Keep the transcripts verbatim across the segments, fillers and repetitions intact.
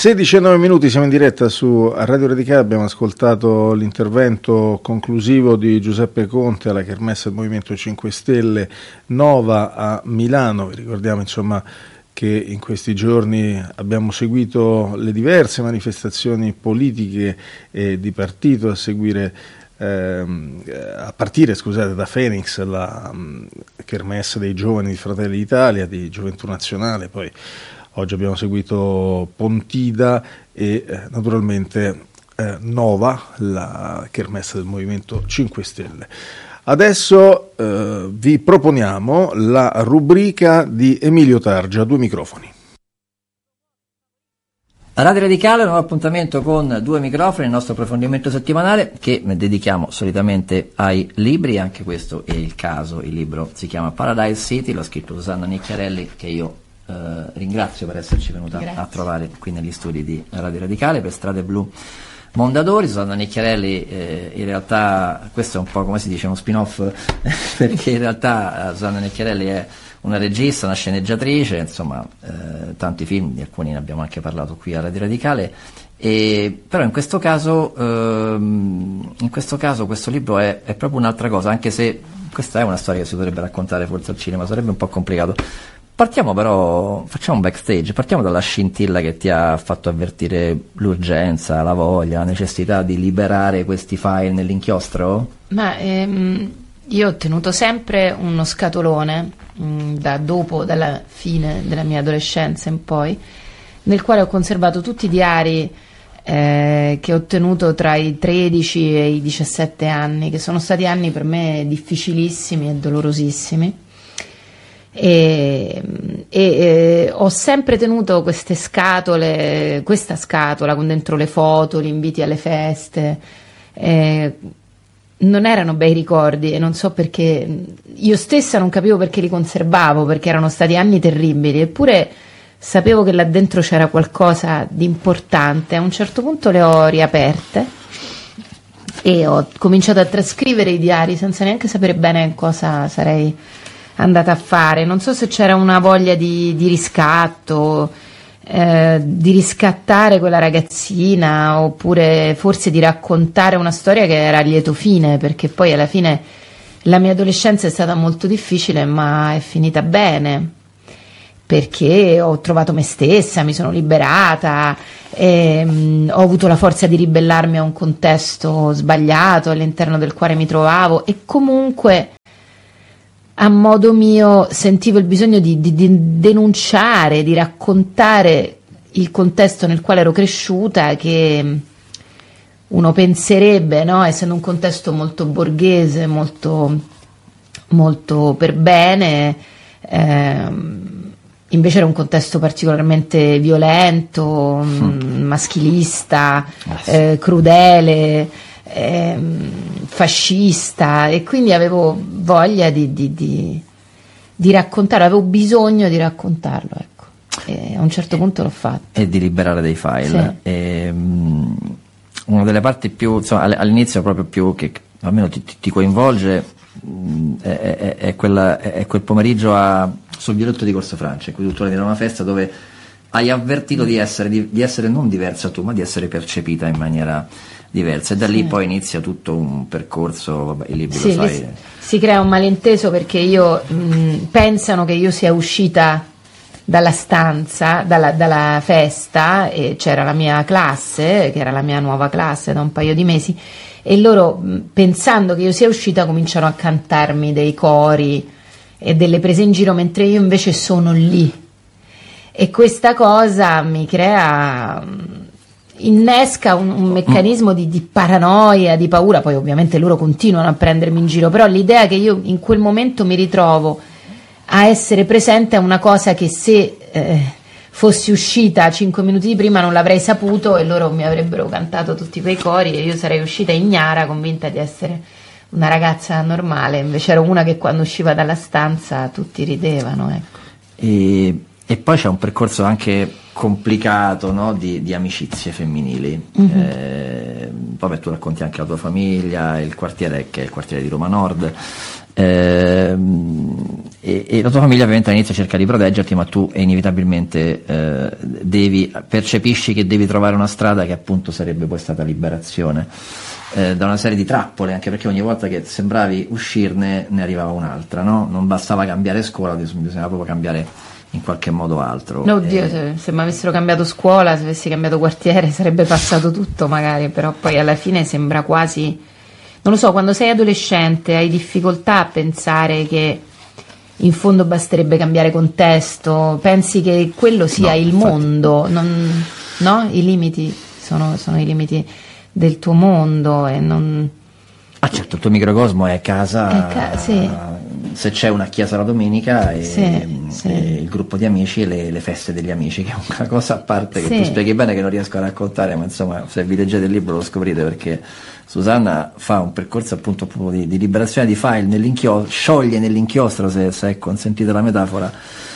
sedici e nove minuti, siamo in diretta su Radio Radicale, abbiamo ascoltato l'intervento conclusivo di Giuseppe Conte alla Kermesse del Movimento cinque Stelle Nova a Milano. Vi ricordiamo insomma che in questi giorni abbiamo seguito le diverse manifestazioni politiche e di partito a seguire ehm, a partire scusate da Phoenix, la um, Kermesse dei giovani di Fratelli d'Italia, di Gioventù Nazionale, poi oggi abbiamo seguito Pontida e eh, naturalmente eh, Nova, la Kermesse del Movimento cinque Stelle. Adesso eh, vi proponiamo la rubrica di Emilio Targia, due microfoni. Radio Radicale, un nuovo appuntamento con due microfoni, il nostro approfondimento settimanale che dedichiamo solitamente ai libri, anche questo è il caso. Il libro si chiama Paradise City, l'ha scritto Susanna Nicchiarelli, che io eh, ringrazio per esserci venuta Grazie. a trovare qui negli studi di Radio Radicale per Strade Blu Mondadori. Susanna Nicchiarelli, eh, in realtà questo è un po' come si dice uno spin-off perché in realtà Susanna Nicchiarelli è una regista, una sceneggiatrice, insomma eh, tanti film, di alcuni ne abbiamo anche parlato qui a Radio Radicale, e, però in questo caso ehm, in questo caso questo libro è, è proprio un'altra cosa, anche se questa è una storia che si potrebbe raccontare forse al cinema, sarebbe un po' complicato. Partiamo però, facciamo un backstage, partiamo dalla scintilla che ti ha fatto avvertire l'urgenza, la voglia, la necessità di liberare questi file nell'inchiostro? Ma ehm, io ho tenuto sempre uno scatolone mh, da dopo, dalla fine della mia adolescenza in poi, nel quale ho conservato tutti i diari eh, che ho tenuto tra i tredici e i diciassette anni, che sono stati anni per me difficilissimi e dolorosissimi. E, e, e ho sempre tenuto queste scatole, questa scatola con dentro le foto, gli inviti alle feste. Eh, non erano bei ricordi e non so perché, io stessa non capivo perché li conservavo, perché erano stati anni terribili, eppure sapevo che là dentro c'era qualcosa di importante. A un certo punto le ho riaperte e ho cominciato a trascrivere i diari senza neanche sapere bene cosa sarei andata a fare. Non so se c'era una voglia di, di riscatto, eh, di riscattare quella ragazzina, oppure forse di raccontare una storia che era a lieto fine, perché poi alla fine la mia adolescenza è stata molto difficile, ma è finita bene, perché ho trovato me stessa, mi sono liberata, e, mh, ho avuto la forza di ribellarmi a un contesto sbagliato all'interno del quale mi trovavo, e comunque a modo mio sentivo il bisogno di, di, di denunciare, di raccontare il contesto nel quale ero cresciuta, che uno penserebbe, no, essendo un contesto molto borghese, molto, molto per bene, ehm, invece era un contesto particolarmente violento, mm. maschilista, eh, crudele, eh, fascista, e quindi avevo voglia di, di, di, di raccontarlo, avevo bisogno di raccontarlo, ecco, e a un certo punto l'ho fatto. E di liberare dei file. Sì. E, um, una delle parti più, insomma, all'inizio proprio più che almeno ti, ti coinvolge mh, è, è, è, quella, è quel pomeriggio a, sul vialetto di Corso Francia, in cui tu torni da una festa dove hai avvertito di essere, di, di essere non diversa tu, ma di essere percepita in maniera diversa, e da lì sì. poi inizia tutto un percorso, vabbè, i libri sì, lo sai. Si crea un malinteso perché io mh, pensano che io sia uscita dalla stanza, dalla, dalla festa, e c'era la mia classe, che era la mia nuova classe da un paio di mesi, e loro mh, pensando che io sia uscita cominciano a cantarmi dei cori e delle prese in giro, mentre io invece sono lì, e questa cosa mi crea, innesca un, un meccanismo di, di paranoia, di paura. Poi ovviamente loro continuano a prendermi in giro, però l'idea che io in quel momento mi ritrovo a essere presente a una cosa che se eh, fossi uscita cinque minuti prima non l'avrei saputo, e loro mi avrebbero cantato tutti quei cori e io sarei uscita ignara, convinta di essere una ragazza normale, invece ero una che quando usciva dalla stanza tutti ridevano, ecco. E, e poi c'è un percorso anche complicato, no? di, di amicizie femminili. Mm-hmm. Eh, vabbè, tu racconti anche la tua famiglia, il quartiere che è il quartiere di Roma Nord, Eh, e, e la tua famiglia ovviamente all'inizio cerca di proteggerti, ma tu inevitabilmente eh, devi, percepisci che devi trovare una strada che appunto sarebbe poi stata liberazione eh, da una serie di trappole, anche perché ogni volta che sembravi uscirne ne arrivava un'altra, no? Non bastava cambiare scuola, bisognava proprio cambiare in qualche modo altro. No, oddio, eh, se, se mi avessero cambiato scuola, se avessi cambiato quartiere sarebbe passato tutto magari, però poi alla fine sembra quasi, non lo so, quando sei adolescente hai difficoltà a pensare che in fondo basterebbe cambiare contesto, pensi che quello sia no, il infatti. mondo, non, no? I limiti sono, sono i limiti del tuo mondo e non... Ah certo, il tuo microcosmo è casa, È ca- sì. se c'è una chiesa la domenica e, Sì, sì. e il gruppo di amici e le, le feste degli amici, che è una cosa a parte che Sì. tu spieghi bene, che non riesco a raccontare, ma insomma se vi leggete il libro lo scoprite, perché Susanna fa un percorso appunto proprio di, di liberazione di file nell'inchiostro, scioglie nell'inchiostro, se, se è consentita la metafora,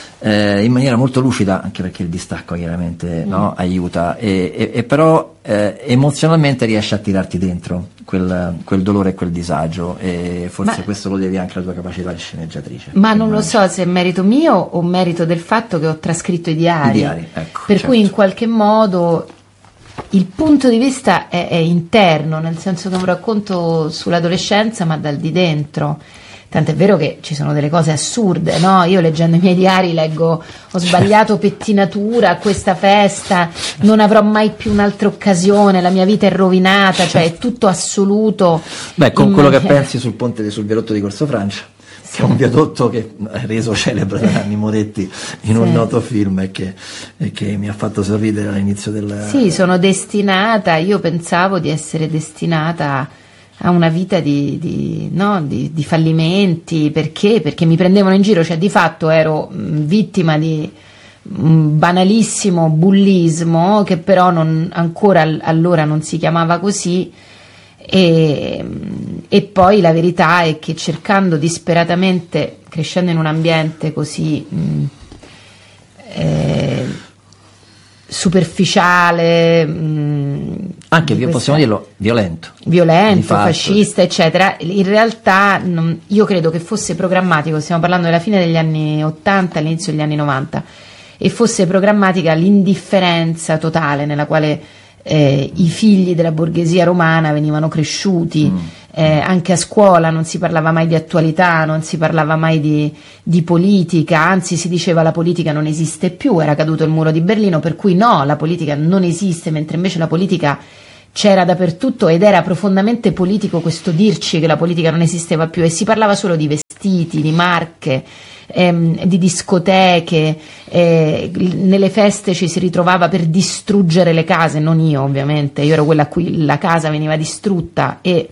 eh, in maniera molto lucida, anche perché il distacco chiaramente mm. no, aiuta, e, e, e però eh, emozionalmente riesce a tirarti dentro quel, quel dolore e quel disagio, e forse ma, questo lo devi anche alla tua capacità di sceneggiatrice. Ma non lo immagino. so se è merito mio o merito del fatto che ho trascritto i diari, I diari, ecco, per certo. cui in qualche modo il punto di vista è, è interno, nel senso che è un racconto sull'adolescenza ma dal di dentro. Tant'è vero che ci sono delle cose assurde, no? Io leggendo i miei diari leggo: ho sbagliato pettinatura a questa festa, non avrò mai più un'altra occasione, la mia vita è rovinata, cioè è tutto assoluto. Beh, con in quello maniera... che pensi sul ponte sul viadotto di Corso Francia, che è un viadotto che è reso celebre da Nanni Moretti in sì. un noto film e che, e che mi ha fatto sorridere all'inizio del... Sì, sono destinata, io pensavo di essere destinata a una vita di, di, no, di, di fallimenti, perché? Perché mi prendevano in giro, cioè di fatto ero mh, vittima di un banalissimo bullismo, che però non, ancora allora non si chiamava così, e, e poi la verità è che cercando disperatamente, crescendo in un ambiente così mh, eh, superficiale, mh, anche di possiamo questa... dirlo violento violento, fascista, eccetera, in realtà non, io credo che fosse programmatico, stiamo parlando della fine degli anni ottanta, all'inizio degli anni novanta, e fosse programmatica l'indifferenza totale nella quale eh, i figli della borghesia romana venivano cresciuti. mm. Eh, anche a scuola non si parlava mai di attualità, non si parlava mai di, di politica, anzi si diceva la politica non esiste più, era caduto il muro di Berlino, per cui no, la politica non esiste, mentre invece la politica c'era dappertutto ed era profondamente politico questo dirci che la politica non esisteva più, e si parlava solo di vestiti, di marche, ehm, di discoteche, eh, nelle feste ci si ritrovava per distruggere le case, non io ovviamente, io ero quella a cui la casa veniva distrutta, e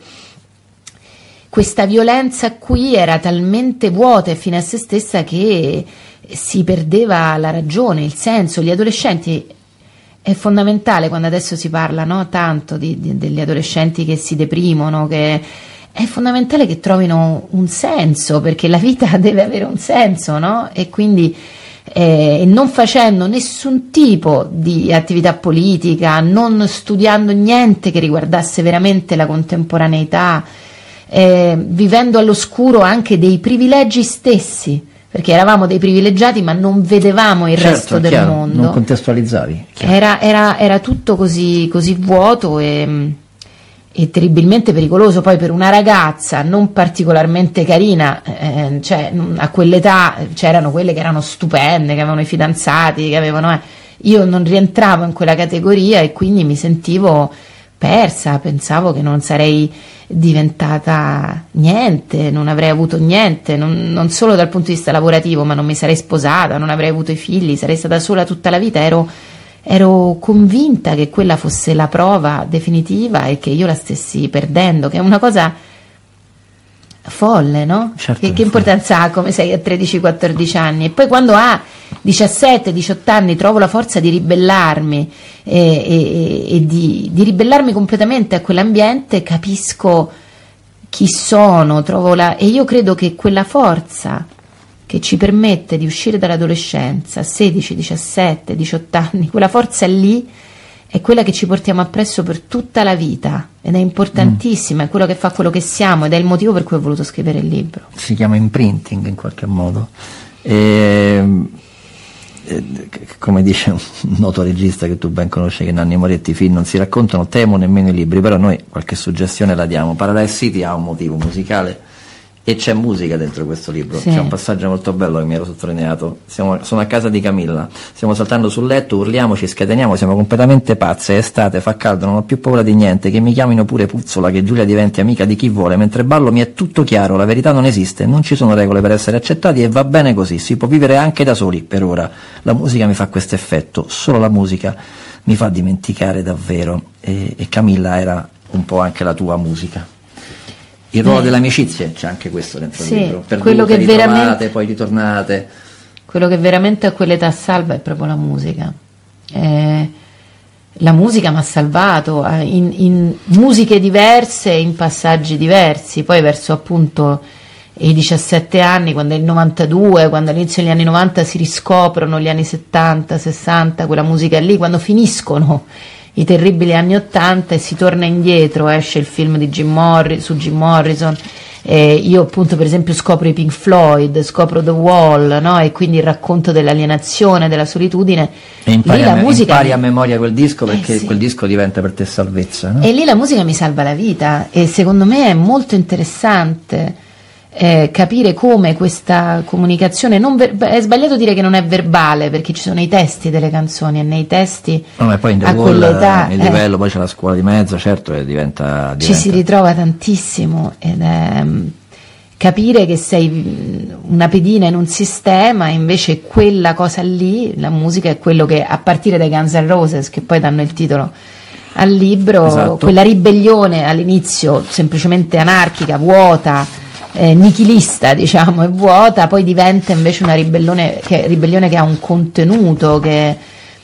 questa violenza qui era talmente vuota e fine a se stessa che si perdeva la ragione, il senso. Gli adolescenti, è fondamentale quando adesso si parla, no, tanto di, di, degli adolescenti che si deprimono, che è fondamentale che trovino un senso, perché la vita deve avere un senso, no? E quindi eh, non facendo nessun tipo di attività politica, non studiando niente che riguardasse veramente la contemporaneità, Eh, vivendo all'oscuro anche dei privilegi stessi, perché eravamo dei privilegiati ma non vedevamo il certo, resto del chiaro, mondo, non contestualizzavi, era, era, era tutto così, così vuoto e, e terribilmente pericoloso. Poi per una ragazza non particolarmente carina, eh, cioè a quell'età c'erano quelle che erano stupende, che avevano i fidanzati, che avevano eh. io non rientravo in quella categoria e quindi mi sentivo persa, pensavo che non sarei diventata niente, non avrei avuto niente, non, non solo dal punto di vista lavorativo, ma non mi sarei sposata, non avrei avuto i figli, sarei stata sola tutta la vita. Ero, ero convinta che quella fosse la prova definitiva e che io la stessi perdendo, che è una cosa folle, no? Certo, che, che importanza ha come sei a tredici quattordici anni? E poi quando ha diciassette diciotto anni trovo la forza di ribellarmi e, e, e di, di ribellarmi completamente a quell'ambiente, capisco chi sono, trovo la, e io credo che quella forza che ci permette di uscire dall'adolescenza, sedici, diciassette, diciotto anni, quella forza lì è quella che ci portiamo appresso per tutta la vita ed è importantissima, mm. è quello che fa quello che siamo ed è il motivo per cui ho voluto scrivere il libro. Si chiama imprinting in qualche modo. E, e, come dice un noto regista che tu ben conosci, che Nanni Moretti, i film non si raccontano, temo nemmeno i libri, però noi qualche suggestione la diamo. Paradise City ha un motivo musicale e c'è musica dentro questo libro, sì. C'è un passaggio molto bello che mi ero sottolineato. Siamo, sono a casa di Camilla, stiamo saltando sul letto, urliamo, ci scateniamo, siamo completamente pazze, è estate, fa caldo, non ho più paura di niente, che mi chiamino pure puzzola, che Giulia diventi amica di chi vuole, mentre ballo mi è tutto chiaro, la verità non esiste, non ci sono regole per essere accettati e va bene così, si può vivere anche da soli per ora. La musica mi fa questo effetto, solo la musica mi fa dimenticare davvero, e, e Camilla era un po' anche la tua musica. Il ruolo eh. delle amicizie, c'è anche questo dentro sì, il libro, perdute, quello che veramente, poi ritornate. Quello che veramente a quell'età salva è proprio la musica. Eh, la musica mi ha salvato in, in musiche diverse, in passaggi diversi, poi verso appunto i diciassette anni, quando è il novantadue, quando all'inizio degli anni novanta si riscoprono gli anni settanta, sessanta, quella musica lì, quando finiscono i terribili anni ottanta e si torna indietro, esce il film di Jim Morri- su Jim Morrison, eh, io appunto per esempio scopro i Pink Floyd, scopro The Wall, no? E quindi il racconto dell'alienazione, della solitudine, e impari, lì la a, me- musica impari mi... a memoria quel disco, perché eh sì. quel disco diventa per te salvezza, no? E lì la musica mi salva la vita e secondo me è molto interessante Eh, capire come questa comunicazione non ver- è sbagliato dire che non è verbale, perché ci sono i testi delle canzoni e nei testi no, ma poi in The a Wall, quell'età il eh, livello, poi c'è la scuola di mezzo, certo, e diventa, diventa ci si ritrova tantissimo ed è um, capire che sei una pedina in un sistema, invece quella cosa lì, la musica è quello che, a partire dai Guns N' Roses, che poi danno il titolo al libro, esatto. Quella ribellione all'inizio semplicemente anarchica, vuota, Eh, nichilista, diciamo, e vuota, poi diventa invece una ribellione che, ribellione che ha un contenuto che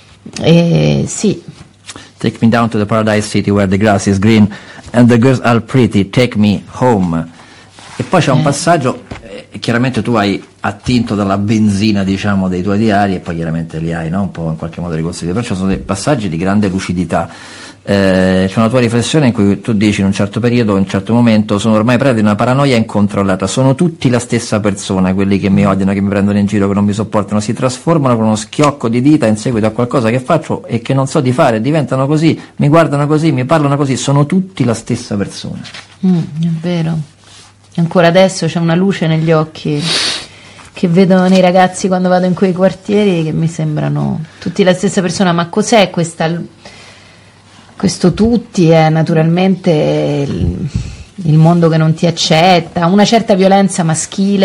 eh, sì. Take me down to the paradise city where the grass is green and the girls are pretty, take me home. E poi c'è un eh. passaggio, eh, chiaramente tu hai attinto dalla benzina, diciamo, dei tuoi diari, e poi chiaramente li hai, no? Un po' in qualche modo ricostruiti, però ci sono dei passaggi di grande lucidità. Eh, c'è una tua riflessione in cui tu dici in un certo periodo, in un certo momento, sono ormai preda di una paranoia incontrollata, sono tutti la stessa persona, quelli che mi odiano, che mi prendono in giro, che non mi sopportano, si trasformano con uno schiocco di dita in seguito a qualcosa che faccio e che non so di fare, diventano così, mi guardano così, mi parlano così, sono tutti la stessa persona. Mm, è vero, ancora adesso c'è una luce negli occhi che vedo nei ragazzi quando vado in quei quartieri, che mi sembrano tutti la stessa persona. Ma cos'è questa? Questo tutti è naturalmente il, il mondo che non ti accetta, una certa violenza maschile